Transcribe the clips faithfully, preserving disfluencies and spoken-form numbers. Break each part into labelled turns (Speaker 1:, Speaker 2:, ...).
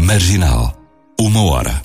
Speaker 1: Marginal. Uma hora.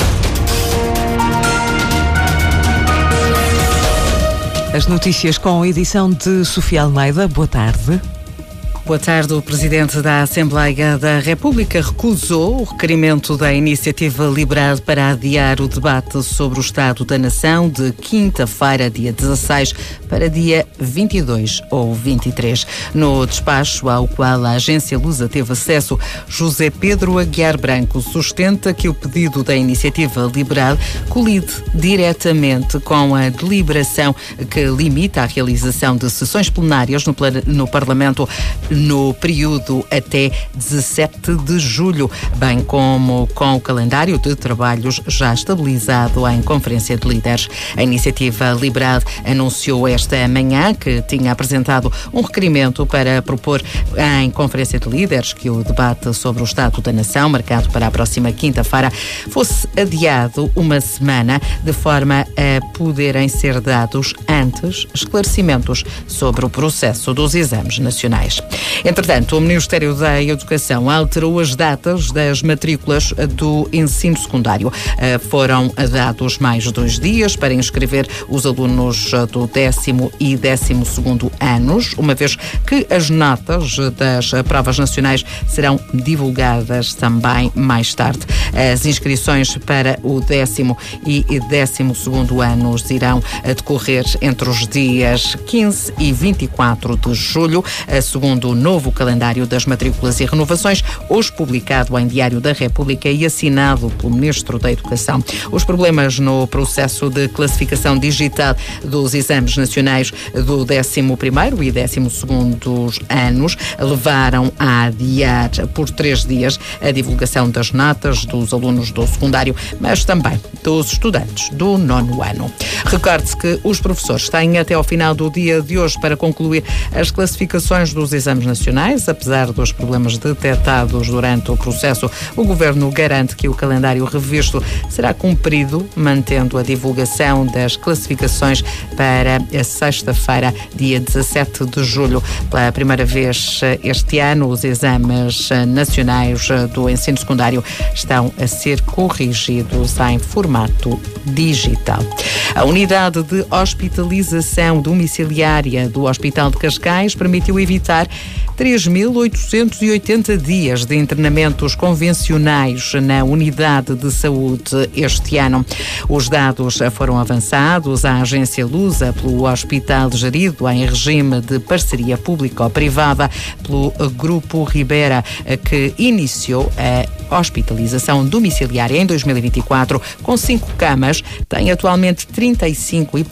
Speaker 2: As notícias com a edição de Sofia Almeida. Boa tarde.
Speaker 3: Boa tarde. O Presidente da Assembleia da República recusou o requerimento da Iniciativa Liberal para adiar o debate sobre o Estado da Nação de quinta-feira, dia dezasseis, para dia vinte e dois ou vinte e três. No despacho ao qual a agência Lusa teve acesso, José Pedro Aguiar Branco sustenta que o pedido da Iniciativa Liberal colide diretamente com a deliberação que limita a realização de sessões plenárias no, no Parlamento no período até dezassete de julho, bem como com o calendário de trabalhos já estabilizado em Conferência de Líderes. A Iniciativa Liberal anunciou esta manhã que tinha apresentado um requerimento para propor em Conferência de Líderes que o debate sobre o Estado da Nação, marcado para a próxima quinta-feira, fosse adiado uma semana, de forma a poderem ser dados antes esclarecimentos sobre o processo dos exames nacionais. Entretanto, o Ministério da Educação alterou as datas das matrículas do ensino secundário. Foram dados mais dois dias para inscrever os alunos do décimo e décimo segundo anos, uma vez que as notas das provas nacionais serão divulgadas também mais tarde. As inscrições para o décimo e décimo segundo anos irão decorrer entre os dias quinze e vinte e quatro de julho, segundo o novo calendário das matrículas e renovações, hoje publicado em Diário da República e assinado pelo Ministro da Educação. Os problemas no processo de classificação digital dos exames nacionais do décimo primeiro e décimo segundo anos levaram a adiar por três dias a divulgação das notas dos alunos do secundário, mas também dos estudantes do nono ano. Recorde-se que os professores têm até ao final do dia de hoje para concluir as classificações dos exames nacionais. Apesar dos problemas detectados durante o processo, o Governo garante que o calendário revisto será cumprido, mantendo a divulgação das classificações para a sexta-feira, dia dezassete de julho. Pela primeira vez este ano, os exames nacionais do ensino secundário estão a ser corrigidos em formato digital. A unidade de hospitalização domiciliária do Hospital de Cascais permitiu evitar três mil oitocentos e oitenta dias de internamentos convencionais na unidade de saúde este ano. Os dados foram avançados à agência Lusa pelo hospital gerido em regime de parceria público-privada pelo Grupo Ribera, que iniciou a hospitalização domiciliária em dois mil e vinte e quatro com cinco camas, tem atualmente trinta e cinco